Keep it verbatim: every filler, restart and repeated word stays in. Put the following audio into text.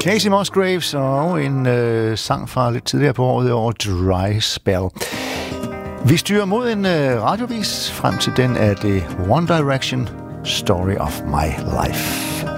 Casey Musgraves og en øh, sang fra lidt tidligere på året over Dry Spell. Vi styrer mod en øh, radiovis. Frem til den er det One Direction, Story of My Life.